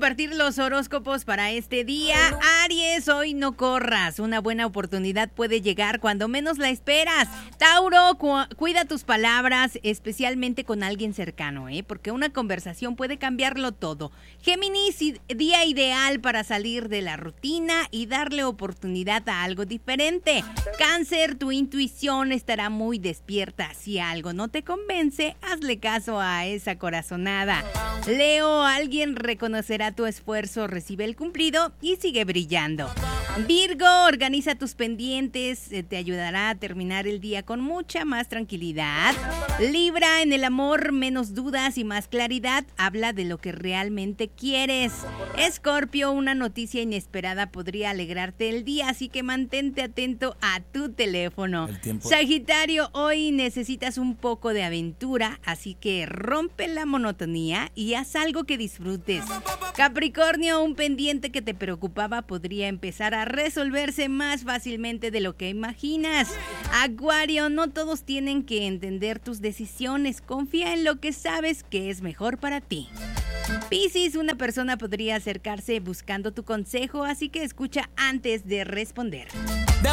compartir los horóscopos para este día. Aries, hoy no corras. Una buena oportunidad puede llegar cuando menos la esperas. Tauro, cuida tus palabras, especialmente con alguien cercano, porque una conversación puede cambiarlo todo. Géminis, día ideal para salir de la rutina y darle oportunidad a algo diferente. Cáncer, tu intuición estará muy despierta. Si algo no te convence, hazle caso a esa corazonada. Leo, alguien reconocerá tu esfuerzo, recibe el cumplido y sigue brillando. Virgo, organiza tus pendientes, te ayudará a terminar el día con mucha más tranquilidad. Libra, en el amor, menos dudas y más claridad, habla de lo que realmente quieres. Escorpio, una noticia inesperada podría alegrarte el día, así que mantente atento a tu teléfono. Sagitario, hoy necesitas un poco de aventura, así que rompe la monotonía y haz algo que disfrutes. Capricornio, un pendiente que te preocupaba podría empezar a resolverse más fácilmente de lo que imaginas. Acuario, no todos tienen que entender tus decisiones. Confía en lo que sabes que es mejor para ti. Piscis, una persona podría acercarse buscando tu consejo, así que escucha antes de responder.